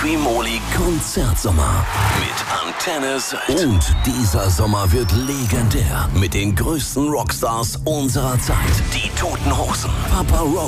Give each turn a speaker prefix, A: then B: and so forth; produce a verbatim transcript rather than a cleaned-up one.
A: Primoly Konzertsommer mit Antenne Sylt. Und dieser Sommer wird legendär mit den größten Rockstars unserer Zeit. Die Toten Hosen, Papa Roach